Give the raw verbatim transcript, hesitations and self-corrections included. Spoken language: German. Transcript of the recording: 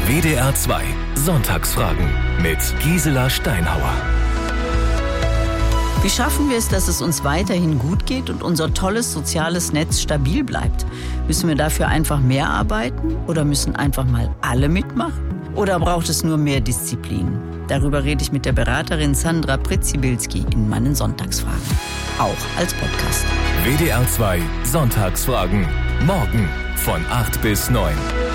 W D R zwei Sonntagsfragen mit Gisela Steinhauer. Wie schaffen wir es, dass es uns weiterhin gut geht und unser tolles soziales Netz stabil bleibt? Müssen wir dafür einfach mehr arbeiten oder müssen einfach mal alle mitmachen? Oder braucht es nur mehr Disziplin? Darüber rede ich mit der Beraterin Sandra Pritzibilski in meinen Sonntagsfragen. Auch als Podcast. W D R zwei Sonntagsfragen. Morgen von acht bis neun.